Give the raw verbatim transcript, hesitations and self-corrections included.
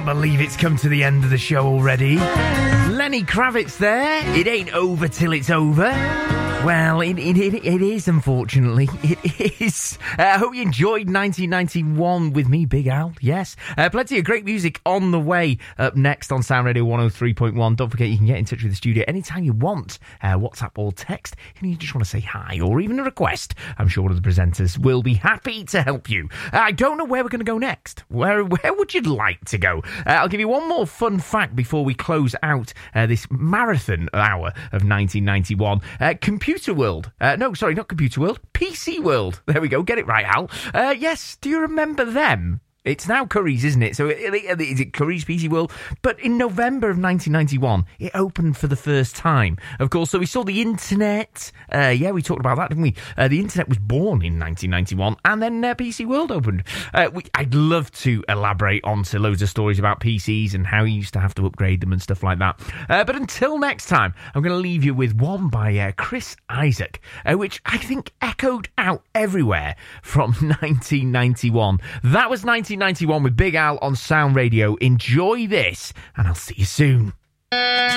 can't believe it's come to the end of the show already. Lenny Kravitz there. It ain't over till it's over. Well, it, it, it, it is, unfortunately. It is. I uh, hope you enjoyed nineteen ninety-one with me, Big Al. Yes. Uh, plenty of great music on the way up next on Sound Radio one oh three point one. Don't forget you can get in touch with the studio anytime you want. Uh, WhatsApp or text. And you just want to say hi or even a request. I'm sure one of the presenters will be happy to help you. Uh, I don't know where we're going to go next. Where, where would you like to go? Uh, I'll give you one more fun fact before we close out uh, this marathon hour of nineteen ninety-one. Uh, computer Computer World. Uh, no, sorry, not Computer World. P C World. There we go. Get it right, Al. Uh, yes, do you remember them? It's now Curry's, isn't it? So is it Curry's P C World? But in November of nineteen ninety-one, it opened for the first time. Of course, so we saw the internet. Uh, yeah, we talked about that, didn't we? Uh, the internet was born in nineteen ninety-one, and then uh, P C World opened. Uh, we, I'd love to elaborate onto loads of stories about P Cs and how you used to have to upgrade them and stuff like that. Uh, but until next time, I'm going to leave you with one by uh, Chris Isaak, uh, which I think echoed out everywhere from nineteen ninety-one. That was nineteen ninety-one with Big Al on Sound Radio. Enjoy this, and I'll see you soon.